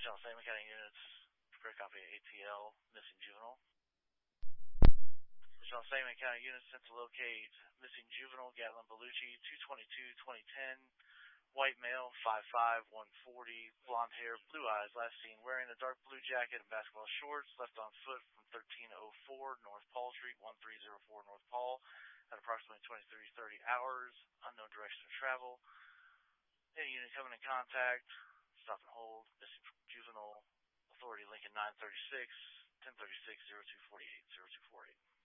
Salmon County units, prepare copy ATL, missing juvenile. Salmon County units sent to locate missing juvenile, Gatlin Bellucci, 222-2010, white male, 5'5", 140, blonde hair, blue eyes, last seen wearing a dark blue jacket and basketball shorts, left on foot from 1304 North Paul Street, 1304 North Paul, at approximately 23:30 hours, unknown direction of travel. Any unit coming in contact, stop and hold, missing juvenile, authority Lincoln 936, 1036, 0248, 0248.